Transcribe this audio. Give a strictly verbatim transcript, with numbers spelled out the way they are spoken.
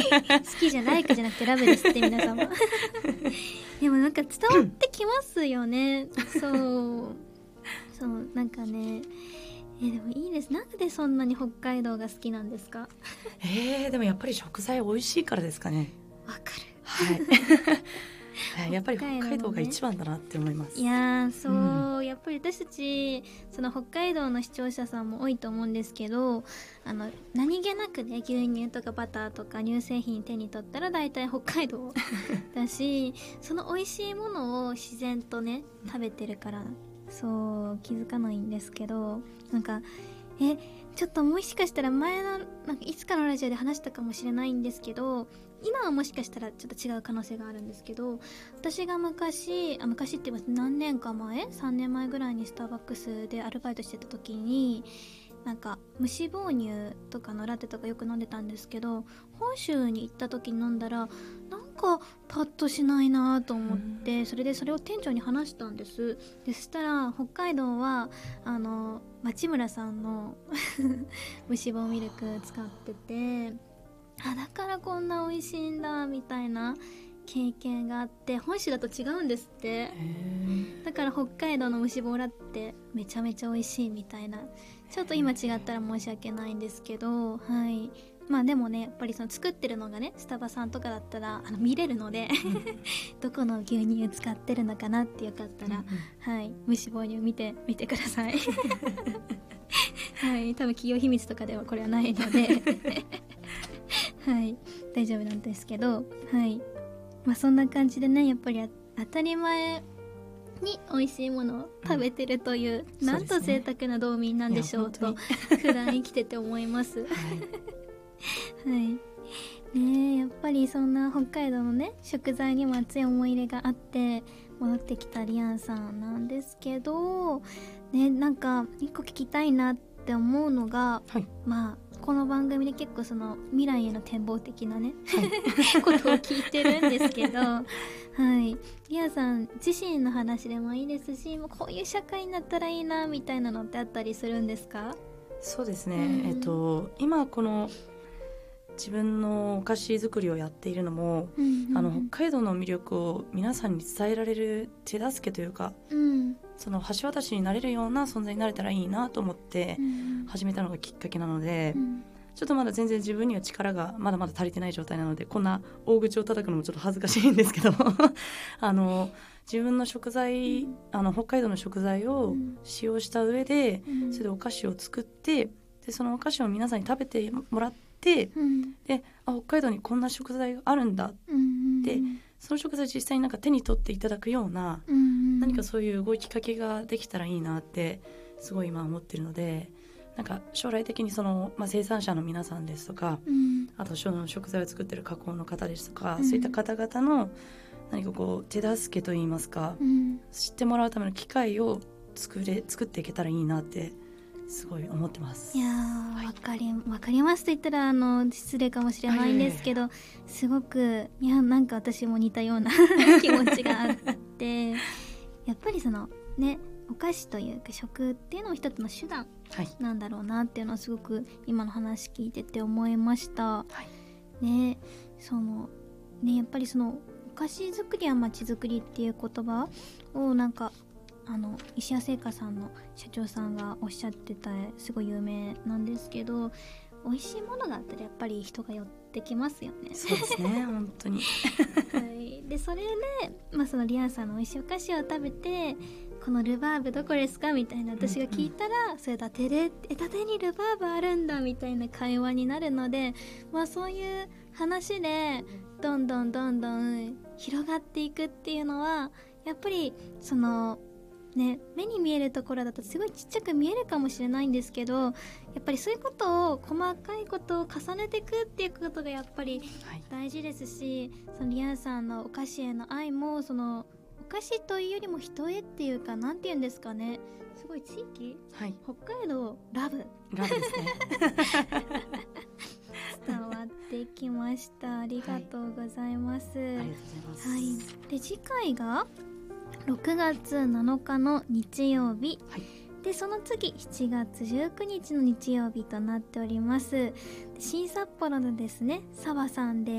好きじゃライクじゃなくてラブですって皆様でもなんか伝わってきますよねそうそうなんかねえでもいいです。なんでそんなに北海道が好きなんですか？ えー、でもやっぱり食材美味しいからですかね。 わかるはいはい、やっぱり北海道が一番だなって思います。 いやそう、うん、やっぱり私たちその北海道の視聴者さんも多いと思うんですけど、あの何気なくね牛乳とかバターとか乳製品手に取ったら大体北海道だしその美味しいものを自然とね食べてるからそう気づかないんですけど、なんかえちょっともしかしたら前のなんかいつかのラジオで話したかもしれないんですけど、今はもしかしたらちょっと違う可能性があるんですけど、私が昔あ昔って言います何年か前さんねんまえぐらいにスターバックスでアルバイトしてた時になんか無脂肪乳とかのラテとかよく飲んでたんですけど、本州に行った時に飲んだらなんかパッとしないなと思って、それでそれを店長に話したんです。でそしたら北海道はあの町村さんの無脂肪ミルク使ってて、あだからこんな美味しいんだみたいな経験があって、本州だと違うんですって。だから北海道の無脂肪ラテめちゃめちゃ美味しいみたいな、ちょっと今違ったら申し訳ないんですけど、はいまあでもねやっぱりその作ってるのがねスタバさんとかだったらあの見れるのでどこの牛乳使ってるのかなってよかったら、うんうん、はい無脂肪乳見てみてくださいはい多分企業秘密とかではこれはないのではい大丈夫なんですけど、はいまあそんな感じでねやっぱり当たり前に美味しいものを食べてるという、うん、なんと贅沢な道民なんでしょうと普段生きてて思いますはい、ねえやっぱりそんな北海道のね食材にも熱い思い入れがあって戻ってきたリアンさんなんですけどね、なんか一個聞きたいなって思うのが、はい、まあこの番組で結構その未来への展望的なね、はい、ことを聞いてるんですけどはいリアンさん自身の話でもいいですし、もうこういう社会になったらいいなみたいなのってあったりするんですか？ そうですね、うん、えっと今この自分のお菓子作りをやっているのも、うんうんうん、あの北海道の魅力を皆さんに伝えられる手助けというか、うん、その橋渡しになれるような存在になれたらいいなと思って始めたのがきっかけなので、うん、ちょっとまだ全然自分には力がまだまだ足りてない状態なのでこんな大口を叩くのもちょっと恥ずかしいんですけどあの自分の食材、うん、あの北海道の食材を使用した上で、うん、それでお菓子を作ってでそのお菓子を皆さんに食べてもらってで、うん、であ北海道にこんな食材があるんだ、うん、でその食材実際になんか手に取っていただくような、うん、何かそういう動きかけができたらいいなってすごい今思ってるので、なんか将来的にその、まあ、生産者の皆さんですとか、うん、あとその食材を作ってる加工の方ですとか、うん、そういった方々の何かこう手助けといいますか、うん、知ってもらうための機会を作れ作っていけたらいいなってすごい思ってます。 いやー、はい、わかり、わかりますと言ったらあの失礼かもしれないんですけど、すごくいやなんか私も似たような気持ちがあってやっぱりそのねお菓子というか食っていうのも一つの手段なんだろうなっていうのはすごく今の話聞いてて思いました、はい、ねそのねやっぱりそのお菓子作りは街作りっていう言葉をなんかあの石屋製菓さんの社長さんがおっしゃってたすごい有名なんですけど、美味しいものがあったらやっぱり人が寄ってきますよね。 そうですね本当にはい、でそれで、まあ、そのリアンさんの美味しいお菓子を食べてこのルバーブどこですかみたいな私が聞いたら、うんうん、それだてでえだてにルバーブあるんだみたいな会話になるので、まあ、そういう話でどんどんどんどん広がっていくっていうのはやっぱりそのね、目に見えるところだとすごいちっちゃく見えるかもしれないんですけど、やっぱりそういうことを細かいことを重ねていくっていうことがやっぱり大事ですし、はい、そのリアンさんのお菓子への愛もそのお菓子というよりも人へっていうかなんていうんですかね、すごい地域、はい、北海道ラブラブですね伝わってきました。ありがとうございます、はい、ありがとうございます、はい、で次回がろくがつなのかの日曜日、はい、でその次しちがつじゅうくにちの日曜日となっております。新札幌のですねサバさんで